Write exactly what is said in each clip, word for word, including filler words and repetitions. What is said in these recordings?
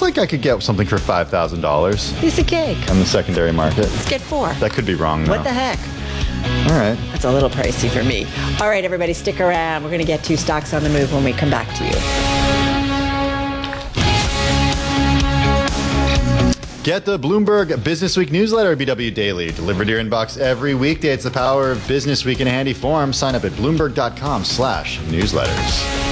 looks like I could get something for five thousand dollars. Piece of cake. On the secondary market. Let's get four. That could be wrong, though. What the heck? All right. That's a little pricey for me. All right, everybody, stick around. We're going to get two stocks on the move when we come back to you. Get the Bloomberg Business Week newsletter, B W Daily, delivered to your inbox every weekday. It's the power of Business Week in a handy form. Sign up at bloomberg.com slash newsletters.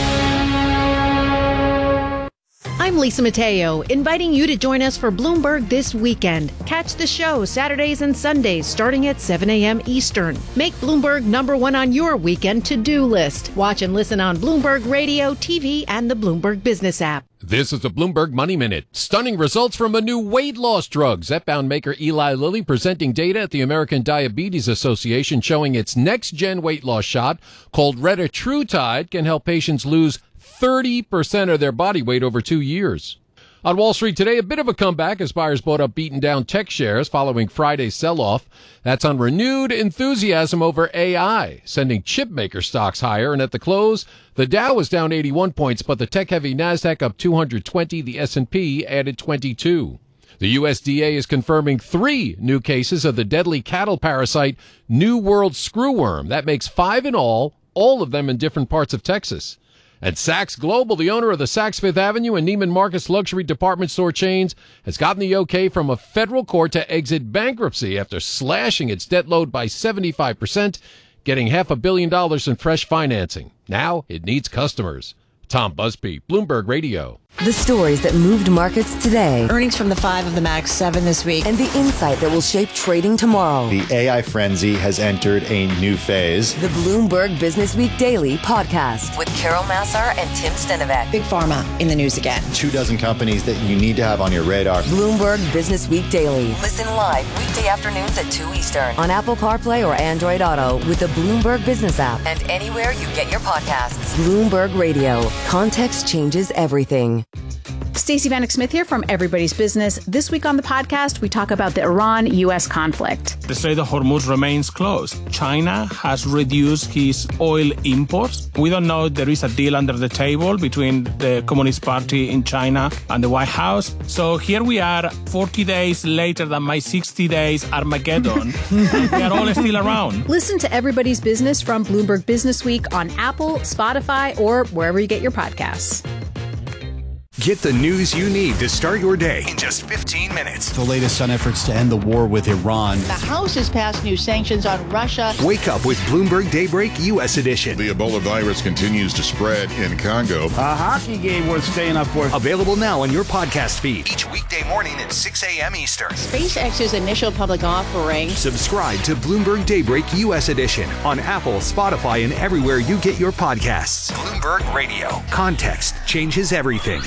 I'm Lisa Mateo, inviting you to join us for Bloomberg This Weekend. Catch the show Saturdays and Sundays starting at seven a.m. Eastern. Make Bloomberg number one on your weekend to-do list. Watch and listen on Bloomberg Radio, T V, and the Bloomberg Business app. This is the Bloomberg Money Minute. Stunning results from a new weight loss drug. Zepbound maker Eli Lilly presenting data at the American Diabetes Association showing its next-gen weight loss shot called retatrutide can help patients lose thirty percent of their body weight over two years. On Wall Street today, a bit of a comeback as buyers bought up beaten down tech shares following Friday's sell-off. That's on renewed enthusiasm over A I, sending chip maker stocks higher. And at the close, the Dow was down eighty-one points, but the tech-heavy NASDAQ up two hundred twenty. The S and P added twenty-two. The U S D A is confirming three new cases of the deadly cattle parasite New World screwworm. That makes five in all, all of them in different parts of Texas. And Saks Global, the owner of the Saks Fifth Avenue and Neiman Marcus luxury department store chains, has gotten the okay from a federal court to exit bankruptcy after slashing its debt load by seventy-five percent, getting half a billion dollars in fresh financing. Now it needs customers. Tom Busby, Bloomberg Radio. The stories that moved markets today. Earnings from the five of the Max seven this week. And the insight that will shape trading tomorrow. The A I frenzy has entered a new phase. The Bloomberg Business Week Daily podcast with Carol Massar and Tim Stenovec. Big Pharma in the news again. Two dozen companies that you need to have on your radar. Bloomberg Business Week Daily. Listen live weekday afternoons at two Eastern on Apple CarPlay or Android Auto with the Bloomberg Business app and anywhere you get your podcasts. Bloomberg Radio. Context changes everything. Stacey Vanek Smith here from Everybody's Business. This week on the podcast, we talk about the Iran U S conflict. The Strait of Hormuz remains closed. China has reduced its oil imports. We don't know if there is a deal under the table between the Communist Party in China and the White House. So here we are, forty days later than my sixty days Armageddon. They are all still around. Listen to Everybody's Business from Bloomberg Business Week on Apple, Spotify, or wherever you get your podcasts. Get the news you need to start your day in just fifteen minutes. The latest on efforts to end the war with Iran. The House has passed new sanctions on Russia. Wake up with Bloomberg Daybreak U S Edition. The Ebola virus continues to spread in Congo. A hockey game worth staying up for. Available now on your podcast feed. Each weekday morning at six a.m. Eastern. SpaceX's initial public offering. Subscribe to Bloomberg Daybreak U S Edition on Apple, Spotify, and everywhere you get your podcasts. Bloomberg Radio. Context changes everything.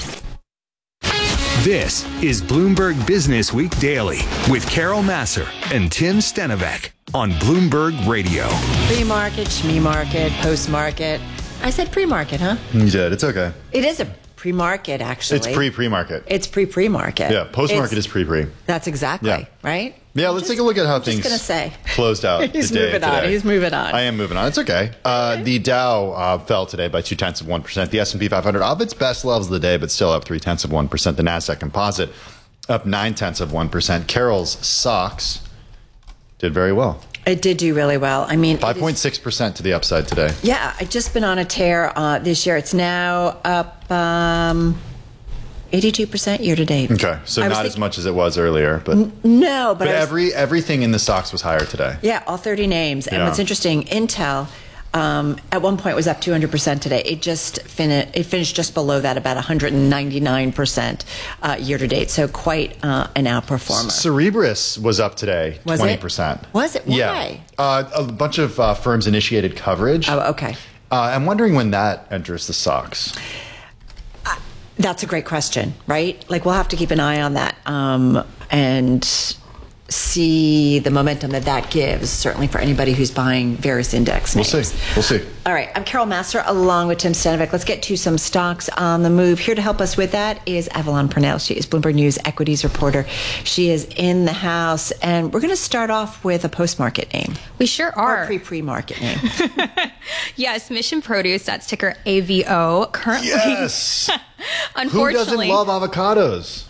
This is Bloomberg Business Week Daily with Carol Massar and Tim Stenovec on Bloomberg Radio. Pre-market, schme-market, post-market. I said pre-market, huh? You did. It's okay. It is a pre-market, actually. It's pre-pre-market. It's pre-pre-market. Yeah, post-market it's, is pre-pre. That's exactly, yeah. right? Yeah, let's just, take a look at how I'm things just gonna say. closed out He's the day moving today. on. He's moving on. I am moving on. It's okay. Uh, the Dow uh, fell today by two-tenths of one percent. The S and P five hundred off its best levels of the day, but still up three-tenths of one percent. The NASDAQ Composite up nine-tenths of one percent. Carol's Socks did very well. It did do really well. I mean, five point six percent to the upside today. Yeah, I've just been on a tear uh, this year. It's now up um, eighty-two percent year to date. Okay, so not thinking, as much as it was earlier, but n- no, but, but was, every everything in the stocks was higher today. Yeah, all thirty names. And yeah. what's interesting, Intel um, at one point was up two hundred percent today. It just finished. It finished just below that, about one hundred ninety-nine percent uh, year to date. So quite uh, an outperformer. Cerebras was up today, was twenty it? percent. Was it? Why? Yeah, uh, a bunch of uh, firms initiated coverage. Oh, okay. Uh, I'm wondering when that enters the stocks. Uh, that's a great question, right? Like, we'll have to keep an eye on that um, and see the momentum that that gives, certainly for anybody who's buying various index names. We'll see. We'll see. All right. I'm Carol Massar along with Tim Stenovec. Let's get to some stocks on the move. Here to help us with that is Avalon Purnell. She is Bloomberg News equities reporter. She is in the house. And we're going to start off with a post-market name. We sure are. Or pre-pre-market name. Yes, Mission Produce. That's ticker A V O. Currently. Yes. Unfortunately. Who doesn't love avocados?